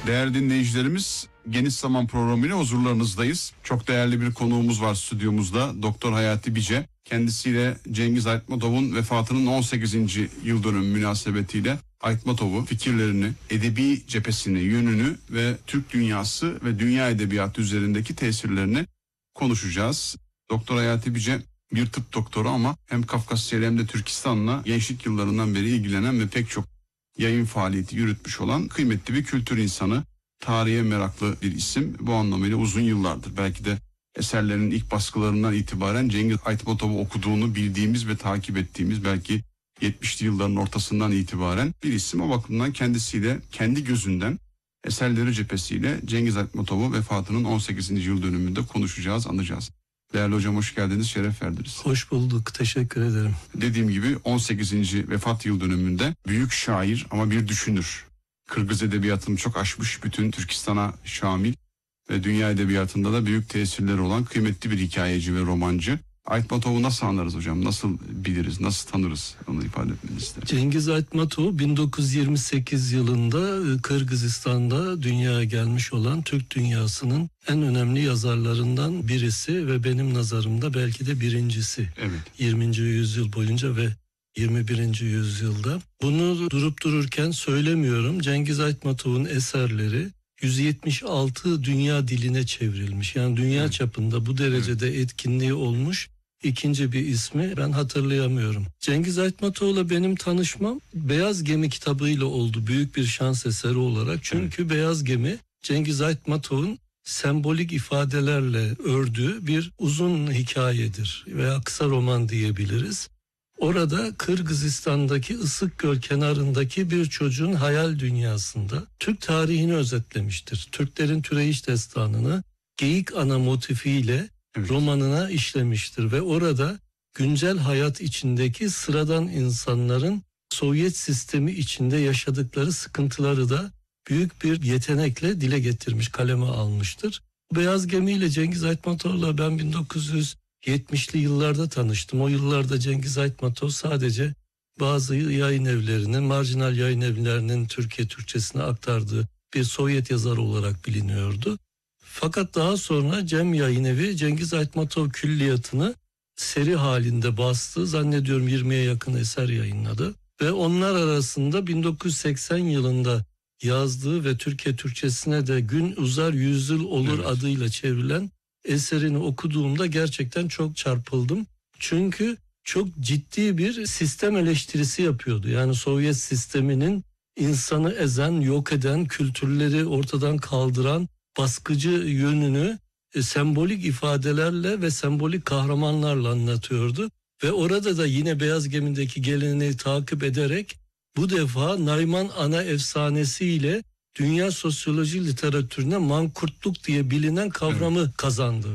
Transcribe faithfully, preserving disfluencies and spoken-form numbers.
Değerli dinleyicilerimiz, Geniş Zaman programıyla huzurlarınızdayız. Çok değerli bir konuğumuz var stüdyomuzda. Doktor Hayati Bice. Kendisiyle Cengiz Aytmatov'un vefatının on sekizinci yıl dönümü münasebetiyle Aytmatov'u, fikirlerini, edebi cephesini, yönünü ve Türk dünyası ve dünya edebiyatı üzerindeki tesirlerini konuşacağız. Doktor Hayati Bice bir tıp doktoru ama hem Kafkasya hem de Türkistan'la gençlik yıllarından beri ilgilenen ve pek çok yayın faaliyeti yürütmüş olan kıymetli bir kültür insanı, tarihe meraklı bir isim. Bu anlamıyla uzun yıllardır, belki de eserlerinin ilk baskılarından itibaren Cengiz Aytmatov'u okuduğunu bildiğimiz ve takip ettiğimiz, belki yetmişli yılların ortasından itibaren bir isim. O bakımdan kendisiyle, kendi gözünden, eserleri cephesiyle Cengiz Aytmatov'u vefatının on sekizinci yıl dönümünde konuşacağız, anacağız. Değerli hocam, hoş geldiniz, şeref verdiniz. Hoş bulduk, teşekkür ederim. Dediğim gibi on sekizinci vefat yıl dönümünde büyük şair ama bir düşünür. Kırgız edebiyatını çok aşmış, bütün Türkistan'a şamil ve dünya edebiyatında da büyük tesirleri olan kıymetli bir hikayeci ve romancı. Aytmatov'u nasıl anlarız hocam? Nasıl biliriz, nasıl tanırız? Onu ifade etmenizi isterim. Cengiz Aytmatov bin dokuz yüz yirmi sekiz yılında Kırgızistan'da dünyaya gelmiş olan Türk dünyasının en önemli yazarlarından birisi ve benim nazarımda belki de birincisi. Evet. yirminci yüzyıl boyunca ve yirmi birinci yüzyılda. Bunu durup dururken söylemiyorum. Cengiz Aytmatov'un eserleri yüz yetmiş altı dünya diline çevrilmiş. Yani dünya evet. çapında bu derecede evet. etkinliği olmuş. İkinci bir ismi ben hatırlayamıyorum. Cengiz Aytmatov'la benim tanışmam Beyaz Gemi kitabıyla oldu. Büyük bir şans eseri olarak. Çünkü evet. Beyaz Gemi Cengiz Aytmatov'un sembolik ifadelerle ördüğü bir uzun hikayedir veya kısa roman diyebiliriz. Orada Kırgızistan'daki Issıkgöl kenarındaki bir çocuğun hayal dünyasında Türk tarihini özetlemiştir. Türklerin türeyiş destanını Geyik Ana motifiyle evet. romanına işlemiştir ve orada güncel hayat içindeki sıradan insanların Sovyet sistemi içinde yaşadıkları sıkıntıları da büyük bir yetenekle dile getirmiş, kaleme almıştır. Beyaz Gemi ile Cengiz Aytmatov'la ben bin dokuz yüz yetmişli yıllarda tanıştım. O yıllarda Cengiz Aytmatov sadece bazı yayın evlerinin, marjinal yayın evlerinin Türkiye Türkçesine aktardığı bir Sovyet yazarı olarak biliniyordu. Fakat daha sonra Cem Yayınevi Cengiz Aytmatov külliyatını seri halinde bastı. Zannediyorum yirmiye yakın eser yayınladı. Ve onlar arasında bin dokuz yüz seksen yılında yazdığı ve Türkiye Türkçesine de Gün Uzar Yüzyıl Olur evet. adıyla çevrilen eserini okuduğumda gerçekten çok çarpıldım. Çünkü çok ciddi bir sistem eleştirisi yapıyordu. Yani Sovyet sisteminin insanı ezen, yok eden, kültürleri ortadan kaldıran baskıcı yönünü e, sembolik ifadelerle ve sembolik kahramanlarla anlatıyordu. Ve orada da yine Beyaz Gemi'deki geleneği takip ederek bu defa Nayman Ana efsanesiyle dünya sosyoloji literatürüne mankurtluk diye bilinen kavramı evet. kazandı.